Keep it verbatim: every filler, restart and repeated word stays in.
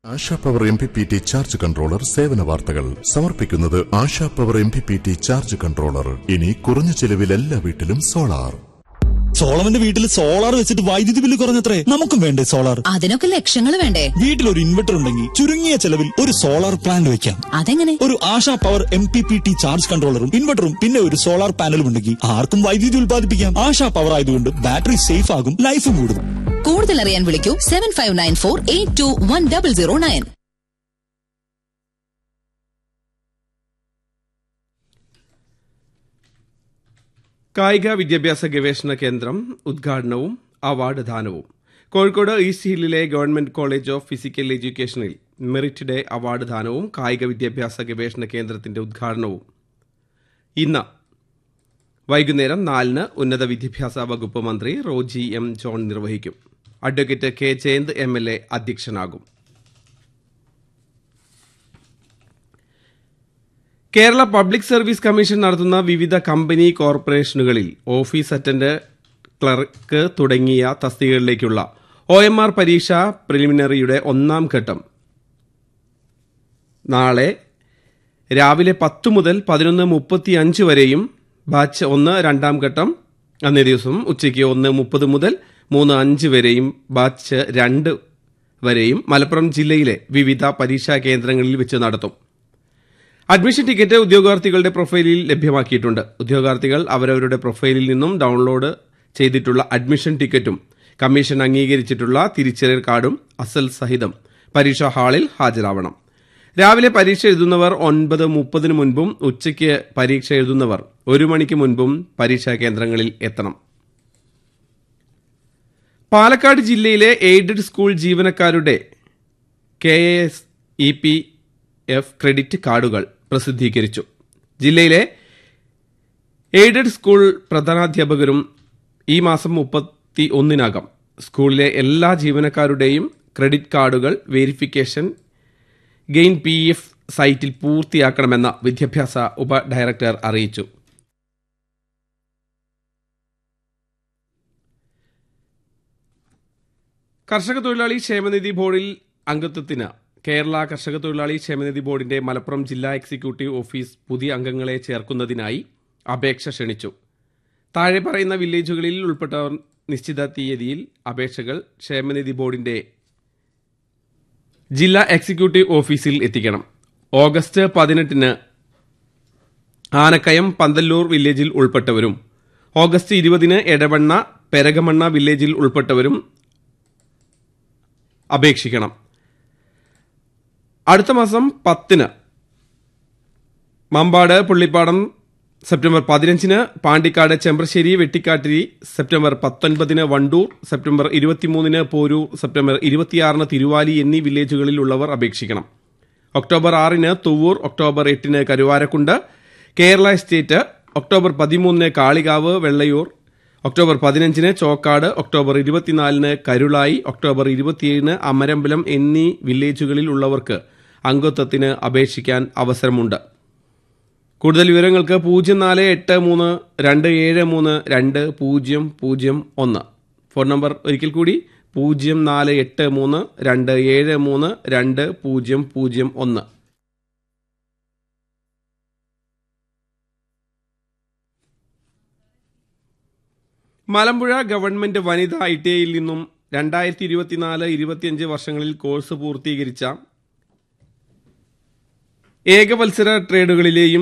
ASHA power M P P T charge controller സേവന വാർത്തകൾ സമർപ്പിക്കുന്നത് ASHA power M P P T charge controller. ഇനി കുറഞ്ഞ ചെലവിൽ എല്ലാ വീട്ടിലും സോളാർ. സോളമന്റെ വീട്ടിൽ സോളാർ വെച്ചിട്ട് വൈദ്യുതി ബില്ല് കുറഞ്ഞത്രേ. നമുക്കും വേണ്ടേ സോളാർ? അതിനൊക്കെ ലക്ഷങ്ങൾ വേണ്ടേ? വീട്ടിൽ ഒരു ഇൻവെർട്ടർ ഉണ്ടെങ്കിൽ ചുരുങ്ങിയ ചെലവിൽ ഒരു സോളാർ പ്ലാന്റ് വെക്കാം. അതെങ്ങനെ? ഒരു ASHA power M P P T charge കൺട്രോളറും ഇൻവെർട്ടറും പിന്നെ ഒരു സോളാർ പാനലും ഉണ്ടെങ്കിൽ ആർക്കും വൈദ്യുതി ഉൽപ്പാദിപ്പിക്കാം. ആശാ പവർ ആയതുകൊണ്ട് ബാറ്ററി സേഫ് ആകും, ലൈഫും കൂടും. കൂടുതൽ അറിയാൻ വിളിക്കൂ seven five nine four eight to one double zero nine. കായിക വിദ്യാഭ്യാസ ഗവേഷണ കേന്ദ്രം ഉദ്ഘാടനവും award ദാനവും. Kozhikode east ഹില്ലിലെ government college of physical എഡ്യൂക്കേഷനിൽ merit day award ദാനവും കായിക വിദ്യാഭ്യാസ ഗവേഷണ കേന്ദ്രത്തിന്റെ ഉദ്ഘാടനവും ഇന്ന് വൈകുന്നേരം നാലിന് ഉന്നത വിദ്യാഭ്യാസ വകുപ്പ് മന്ത്രി റോജി എം ജോൺ നിർവഹിക്കും. Advocate K Jayant M L A അധ്യക്ഷനാകും. Kerala public service commission നടത്തുന്ന വിവിധ കമ്പനി കോർപ്പറേഷനുകളിൽ ഓഫീസ് അറ്റൻഡന്റ്, ക്ലർക്ക് തുടങ്ങിയ തസ്തികകളിലേക്കുള്ള ഒ എം ആർ പരീക്ഷ പ്രിലിമിനറിയുടെ ഒന്നാം ഘട്ടം നാളെ രാവിലെ പത്ത് മുതൽ പതിനൊന്ന് മുപ്പത്തി അഞ്ച് വരെയും ബാച്ച് ഒന്ന് രണ്ടാം ഘട്ടം അന്നേ ദിവസം ഉച്ചയ്ക്ക് ഒന്ന് മുപ്പത് മുതൽ മൂന്ന് അഞ്ച് വരെയും ബാച്ച് രണ്ട് വരെയും മലപ്പുറം ജില്ലയിലെ വിവിധ പരീക്ഷാ കേന്ദ്രങ്ങളിൽ വെച്ച് നടത്തും. അഡ്മിഷൻ ടിക്കറ്റ് ഉദ്യോഗാർത്ഥികളുടെ പ്രൊഫൈലിൽ ലഭ്യമാക്കിയിട്ടുണ്ട്. ഉദ്യോഗാർത്ഥികൾ അവരവരുടെ പ്രൊഫൈലിൽ നിന്നും ഡൌൺലോഡ് ചെയ്തിട്ടുള്ള അഡ്മിഷൻ ടിക്കറ്റും കമ്മീഷൻ അംഗീകരിച്ചിട്ടുള്ള തിരിച്ചറിയൽ കാർഡും അസൽ സഹിതം പരീക്ഷാ ഹാളിൽ ഹാജരാവണം. രാവിലെ പരീക്ഷ എഴുതുന്നവർ ഒൻപത് മുപ്പതിന് മുൻപും ഉച്ചയ്ക്ക് പരീക്ഷ എഴുതുന്നവർ ഒരു മണിക്ക് മുൻപും പരീക്ഷാ കേന്ദ്രങ്ങളിൽ എത്തണം. പാലക്കാട് ജില്ലയിലെ എയ്ഡഡ് സ്കൂൾ ജീവനക്കാരുടെ K S E P F credit കാർഡുകൾ പ്രസിദ്ധീകരിച്ചു. ജില്ലയിലെ എയ്ഡഡ് സ്കൂൾ പ്രധാനാധ്യാപകരും ഈ മാസം മുപ്പത്തി ഒന്നിനകം സ്കൂളിലെ എല്ലാ ജീവനക്കാരുടെയും ക്രെഡിറ്റ് കാർഡുകൾ വെരിഫിക്കേഷൻ ഗെയിൻ പി എഫ് സൈറ്റിൽ പൂർത്തിയാക്കണമെന്ന് വിദ്യാഭ്യാസ ഉപ ഡയറക്ടർ അറിയിച്ചു. കർഷക തൊഴിലാളി ക്ഷേമനിധി ബോർഡിൽ അംഗത്വത്തിന് കേരള കർഷക തൊഴിലാളി ക്ഷേമനിധി ബോർഡിന്റെ മലപ്പുറം ജില്ലാ എക്സിക്യൂട്ടീവ് ഓഫീസ് പുതിയ അംഗങ്ങളെ ചേർക്കുന്നതിനായി അപേക്ഷ ക്ഷണിച്ചു. താഴെ പറയുന്ന വില്ലേജുകളിൽ ഉൾപ്പെട്ടവർ നിശ്ചിത തീയതിയിൽ അപേക്ഷകൾ ക്ഷേമനിധി ബോർഡിന്റെ ജില്ലാ എക്സിക്യൂട്ടീവ് ഓഫീസിൽ എത്തിക്കണം. ഓഗസ്റ്റ് പതിനെട്ടിന് ആനക്കയം പന്തല്ലൂർ വില്ലേജിൽ ഉൾപ്പെട്ടവരും ഓഗസ്റ്റ് ഇരുപതിന് എടവണ്ണ പെരകമണ്ണ വില്ലേജിൽ ഉൾപ്പെട്ടവരും അപേക്ഷിക്കണം. അടുത്ത മാസം പത്തിന് മമ്പാട് പുള്ളിപ്പാടം, സെപ്റ്റംബർ പതിനഞ്ചിന് പാണ്ടിക്കാട് ചെമ്പ്രശ്ശേരി വെട്ടിക്കാട്ടിരി, സെപ്റ്റംബർ പത്തൊൻപതിന് വണ്ടൂർ, സെപ്റ്റംബർ ഇരുപത്തിമൂന്നിന് പോരൂർ, സെപ്റ്റംബർ ഇരുപത്തിയാറിന് തിരുവാലി എന്നീ വില്ലേജുകളിൽ ഉള്ളവർ അപേക്ഷിക്കണം. ഒക്ടോബർ ആറിന് തുവൂർ, ഒക്ടോബർ എട്ടിന് കരുവാരക്കുണ്ട്, കേരള എസ്റ്റേറ്റ്, ഒക്ടോബർ പതിമൂന്നിന് കാളികാവ് വെള്ളയൂർ, ഒക്ടോബർ പതിനഞ്ചിന് ചോക്കാട്, ഒക്ടോബർ ഇരുപത്തിനാലിന് കരുളായി, ഒക്ടോബർ ഇരുപത്തിയേഴിന് അമരമ്പലം എന്നീ വില്ലേജുകളിൽ ഉള്ളവർക്ക് അംഗത്വത്തിന് അപേക്ഷിക്കാൻ അവസരമുണ്ട്. കൂടുതൽ വിവരങ്ങൾക്ക് പൂജ്യം നാല് എട്ട് മൂന്ന് രണ്ട് ഏഴ് മൂന്ന് രണ്ട് പൂജ്യം പൂജ്യം ഒന്ന് ഫോൺ നമ്പർ ഒരിക്കൽ കൂടി പൂജ്യം നാല് എട്ട് മൂന്ന് രണ്ട് ഏഴ് മൂന്ന് രണ്ട് പൂജ്യം പൂജ്യം ഒന്ന്. മലമ്പുഴ ഗവൺമെന്റ് വനിതാ ഐ ടി ഐയിൽ നിന്നും രണ്ടായിരത്തി ഇരുപത്തിനാല് ഇരുപത്തിയഞ്ച് വർഷങ്ങളിൽ കോഴ്സ് പൂർത്തീകരിച്ച ഏകവത്സര ട്രേഡുകളിലെയും